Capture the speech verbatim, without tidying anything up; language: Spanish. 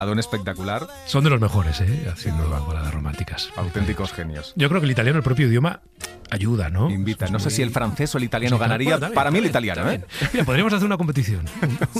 Un espectacular. Son de los mejores, ¿eh? Haciendo baladas románticas. Auténticos genios. Yo creo que el italiano, el propio idioma, ayuda, ¿no? Invita. No Es sé muy... si el francés o el italiano Sí, ganaría. bueno, también, Para mí el también, italiano, también. ¿eh? Mira, podríamos hacer una competición.